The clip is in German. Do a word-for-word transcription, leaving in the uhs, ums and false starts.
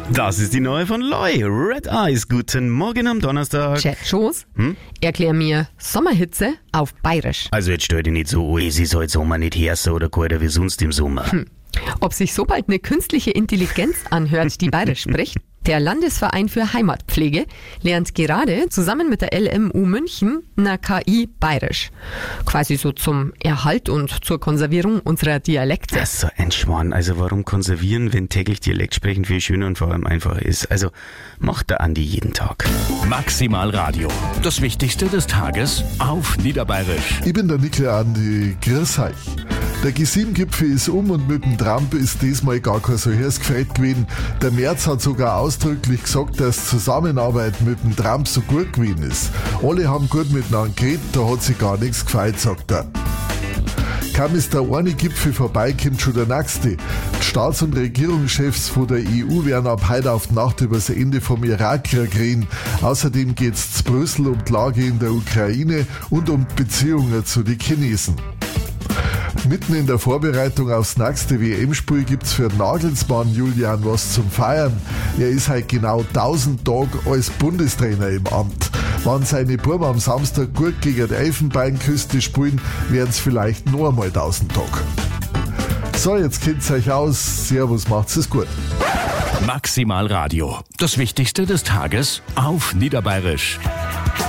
Das ist die neue von Loi, Red Eyes. Guten Morgen am Donnerstag. Chat Schoß, hm? Erklär mir Sommerhitze auf Bayerisch. Also jetzt stell dich nicht so an, es ist heute Sommer nicht heißer oder kalter wie sonst im Sommer. Hm. Ob sich so bald eine künstliche Intelligenz anhört, die Bayerisch spricht? Der Landesverein für Heimatpflege lernt gerade zusammen mit der L M U München einer K I Bayerisch. Quasi so zum Erhalt und zur Konservierung unserer Dialekte. Das ist so ein Schmarrn. Also warum konservieren, wenn täglich Dialekt sprechen viel schöner und vor allem einfacher ist? Also macht der Andi jeden Tag. Maximal Radio. Das Wichtigste des Tages auf Niederbayerisch. Ich bin der Nikle Andi, grüß euch. Der G sieben Gipfel ist um und mit dem Trump ist diesmal gar kein solches Gefreut gewesen. Der Merz hat sogar ausdrücklich gesagt, dass die Zusammenarbeit mit dem Trump so gut gewesen ist. Alle haben gut miteinander geredet, da hat sich gar nichts gefeit, sagt er. Kaum ist der eine Gipfel vorbei, kommt schon der nächste. Die Staats- und Regierungschefs von der E U werden ab heute auf die Nacht über das Ende vom Irakkrieg reden. Außerdem geht es zu Brüssel um die Lage in der Ukraine und um die Beziehungen zu den Chinesen. Mitten in der Vorbereitung aufs nächste W M-Spiel gibt's für Nagelsmann Julian was zum Feiern. Er ist halt genau tausend Tage als Bundestrainer im Amt. Wenn seine Buben am Samstag gut gegen die Elfenbeinküste spielen, werden's vielleicht noch einmal tausend Tage. So, jetzt kennt's euch aus. Servus, macht's es gut. Maximal Radio. Das Wichtigste des Tages auf Niederbayerisch.